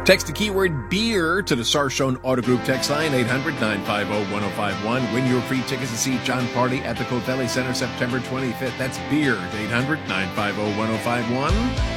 Text the keyword beer to the Sarshone Auto Group text line, 800-950-1051. Win your free tickets to see John Party at the Covelli Center September 25th. That's beer at 800-950-1051.